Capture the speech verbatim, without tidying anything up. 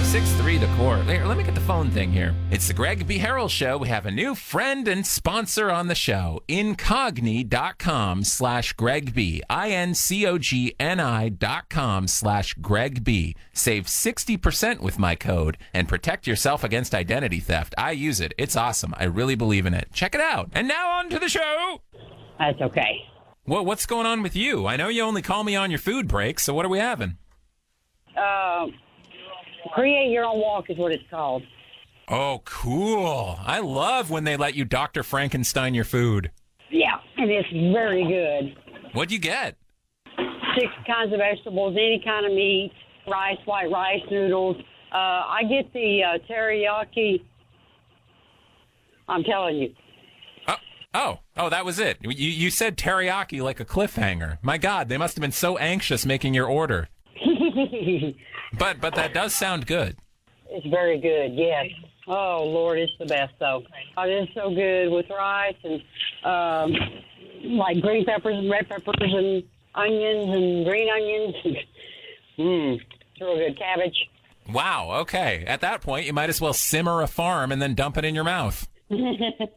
six three the core. Here, let me get the phone thing here. It's the Greg B. Harrell Show. We have a new friend and sponsor on the show. Incogni.com slash Greg B. I-N-C-O-G-N-I dot com slash Greg B. Save sixty percent with my code and protect yourself against identity theft. I use it. It's awesome. I really believe in it. Check it out. And now on to the show. That's okay. Well, what's going on with you? I know you only call me on your food breaks, so what are we having? Uh... Create your own walk is what it's called. Oh, cool. I love when they let you Doctor Frankenstein your food. Yeah, and it's very good. What'd you get? Six kinds of vegetables, any kind of meat, rice, white rice, noodles. Uh, I get the uh, teriyaki. I'm telling you. Oh, oh, oh, that was it. You, you said teriyaki like a cliffhanger. My God, they must have been so anxious making your order. But but that does sound good. It's very good, yes. Oh, Lord, it's the best, though. It is so good with rice and, um, like, green peppers and red peppers and onions and green onions. Mmm, it's real good. Cabbage. Wow, okay. At that point, you might as well simmer a farm and then dump it in your mouth.